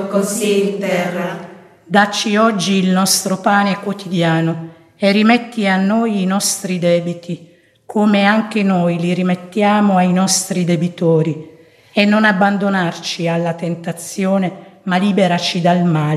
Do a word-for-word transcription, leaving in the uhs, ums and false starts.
cielo, così in terra. Dacci oggi il nostro pane quotidiano e rimetti a noi i nostri debiti, come anche noi li rimettiamo ai nostri debitori, e non abbandonarci alla tentazione, ma liberaci dal male.